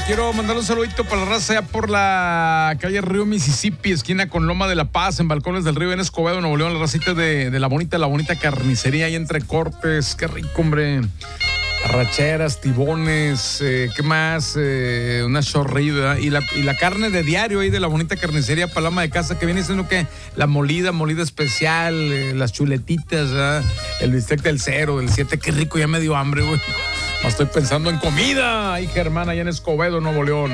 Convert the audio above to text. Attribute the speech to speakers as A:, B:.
A: quiero mandar un saludito para la raza allá por la calle Río Mississippi, esquina con Loma de la Paz, en Balcones del Río, en Escobedo, Nuevo León, la racita de la bonita carnicería ahí entre cortes. Qué rico, hombre. Arracheras, tibones, ¿qué más? Una chorrida. Y la carne de diario ahí de la bonita carnicería Paloma de Casa, que viene siendo que la molida especial, las chuletitas, ¿verdad? El bistec del 0, del 7. Qué rico, ya me dio hambre, güey. Estoy pensando en comida. Ay, Germán, allá en Escobedo, Nuevo León.